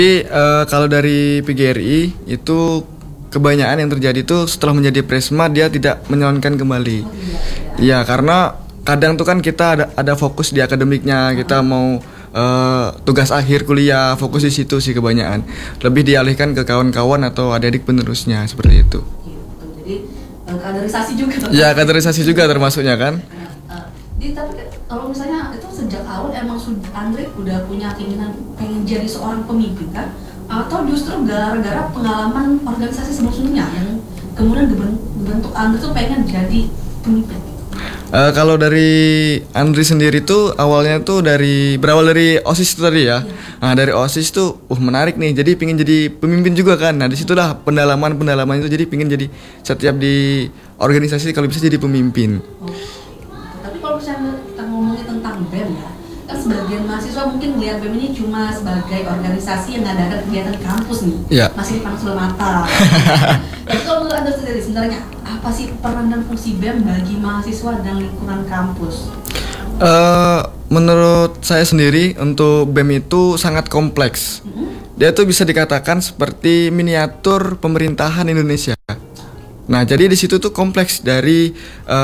Kalau dari PGRI itu kebanyakan yang terjadi itu setelah menjadi Presma dia tidak menyalonkan kembali. Ya karena kadang tuh kan kita ada fokus di akademiknya, kita mau tugas akhir kuliah, fokus di situ sih kebanyakan. Lebih dialihkan ke kawan-kawan atau adik-adik penerusnya seperti itu. Jadi kaderisasi juga. Ya kaderisasi juga termasuknya kan. Tapi kalau misalnya itu sejak awal emang Andre udah punya keinginan pengen jadi seorang pemimpin kan? Atau justru gara-gara pengalaman organisasi sebelumnya yang kemudian dibentuk Andre tuh pengen jadi pemimpin? Kalau dari Andri sendiri tuh awalnya tuh berawal dari OSIS itu tadi ya. Nah dari OSIS tuh menarik nih, jadi pingin jadi pemimpin juga kan. Nah disitulah pendalaman itu, jadi pingin jadi setiap di organisasi kalau bisa jadi pemimpin. Tapi kalau misalnya kita ngomongin tentang BEM ya, kan sebagian mahasiswa mungkin melihat BEM ini cuma sebagai organisasi yang ngadakan kegiatan di kampus nih, masih dipandang sebelah mata. Tapi kalau menurut Anda sendiri sebenarnya apa sih peran dan fungsi BEM bagi mahasiswa dan lingkungan kampus? Menurut saya sendiri untuk BEM itu sangat kompleks. Dia tuh bisa dikatakan seperti miniatur pemerintahan Indonesia. Nah jadi di situ tuh kompleks dari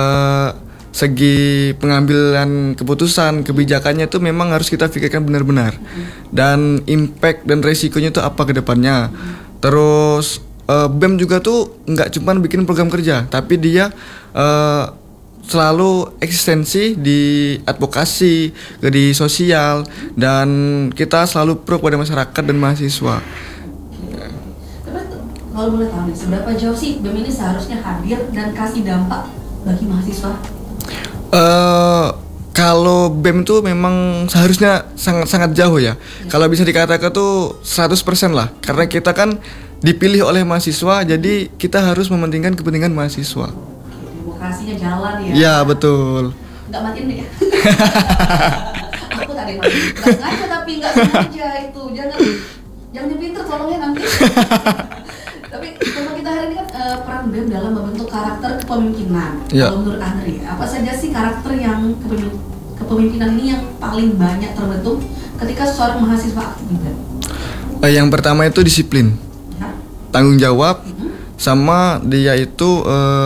segi pengambilan keputusan, kebijakannya tuh memang harus kita pikirkan benar-benar. Dan impact dan resikonya tuh apa ke depannya. Terus BEM juga tuh nggak cuma bikin program kerja, tapi dia selalu eksistensi di advokasi, di sosial, dan kita selalu pro pada masyarakat dan mahasiswa. Tapi kalau boleh tahu nih, seberapa jauh sih BEM ini seharusnya hadir dan kasih dampak bagi mahasiswa? Kalau BEM tuh memang seharusnya sangat jauh ya. Kalau bisa dikatakan tuh 100% lah. Karena kita kan dipilih oleh mahasiswa, jadi kita harus mementingkan kepentingan mahasiswa. Demokrasinya jalan ya. Iya, betul. Nggak matiin nih ya? Aku tadi matiin. Nggak sengaja tapi nggak sengaja itu. Jangan pinter tolong ya nanti. Tapi tema kita hari ini kan peran BEM dalam membentuk karakter kepemimpinan. Kalau menurut Andri, apa saja sih karakter yang kepemimpinan ini yang paling banyak terbentuk ketika seorang mahasiswa aktif di BEM? Yang pertama itu disiplin, tanggung jawab, sama dia itu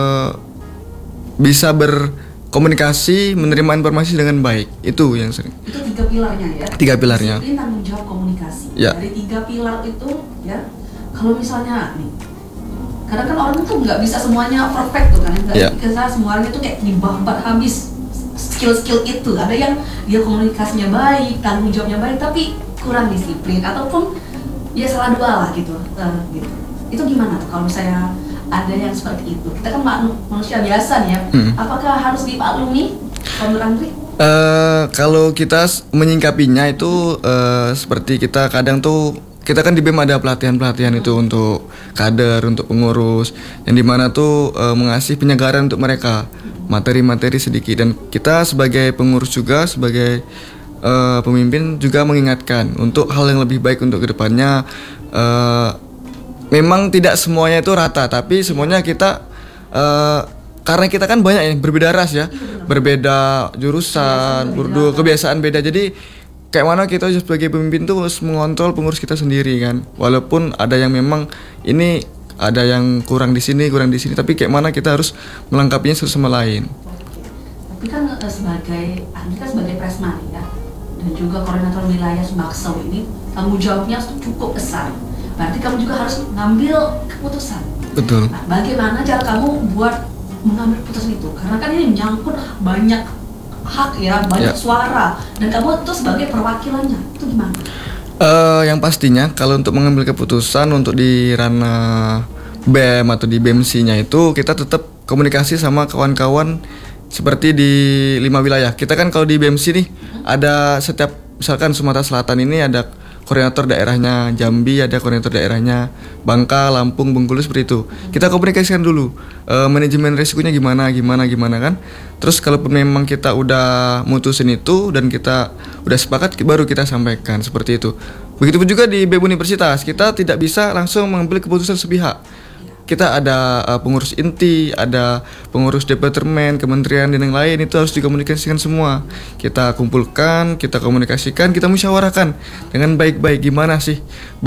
bisa berkomunikasi, menerima informasi dengan baik. Itu yang sering. Itu 3 pilarnya ya? 3 pilarnya. Disiplin, tanggung jawab, komunikasi. Ya. Dari 3 pilar itu ya. Kalau misalnya nih, kadang kan orang tuh nggak bisa semuanya perfect tuh kan, kita semuanya tuh kayak dibabat habis skill itu. Ada yang dia komunikasinya baik, tanggung jawabnya baik, tapi kurang disiplin ataupun ya salah 2 lah gitu. Itu gimana tuh kalau misalnya ada yang seperti itu? Kita kan manusia biasa nih ya. Apakah harus dimaklumi? Kalau menurut Andri? Kalau kita menyingkapinya itu seperti kita kadang tuh, kita kan di BEM ada pelatihan itu untuk kader, untuk pengurus, yang dimana tuh mengasih penyegaran untuk mereka, materi-materi sedikit. Dan kita sebagai pengurus juga, sebagai pemimpin juga mengingatkan untuk hal yang lebih baik untuk kedepannya. Memang tidak semuanya itu rata, tapi semuanya kita karena kita kan banyak yang berbeda ras ya, berbeda jurusan, kebiasaan beda. Jadi kayak mana kita sebagai pemimpin tuh harus mengontrol pengurus kita sendiri kan. Walaupun ada yang memang ini ada yang kurang di sini, tapi kayak mana kita harus melengkapinya satu sama lain. Tapi kan sebagai Presma ya, dan juga koordinator wilayah Sumaksel ini, tanggung jawabnya cukup besar. Berarti kamu juga harus mengambil keputusan. Betul. Nah, bagaimana cara kamu buat mengambil keputusan itu? Karena kan ini menyangkut banyak hak ya, banyak suara, dan kamu itu sebagai perwakilannya, itu gimana? Yang pastinya kalau untuk mengambil keputusan untuk di ranah BEM atau di BEMC-nya itu kita tetap komunikasi sama kawan-kawan seperti di 5 wilayah. Kita kan kalau di BEMC nih ada setiap, misalkan Sumatera Selatan ini ada koordinator daerahnya, Jambi ada koordinator daerahnya, Bangka, Lampung, Bengkulu, seperti itu. Kita komunikasikan dulu manajemen risikonya gimana kan. Terus kalaupun memang kita udah mutusin itu dan kita udah sepakat, baru kita sampaikan seperti itu. Begitupun juga di BEM Universitas, kita tidak bisa langsung mengambil keputusan sepihak. Kita ada pengurus inti, ada pengurus departemen, kementerian dan yang lain, itu harus dikomunikasikan semua. Kita kumpulkan, kita komunikasikan, kita musyawarahkan dengan baik-baik gimana sih